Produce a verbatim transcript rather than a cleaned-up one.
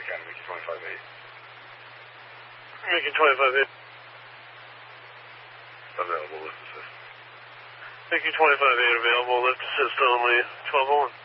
County, Mickey twenty-five eight. Mickey twenty-five eight. Available lift assist. Mickey twenty-five eight available, lift assist only, twelve oh one.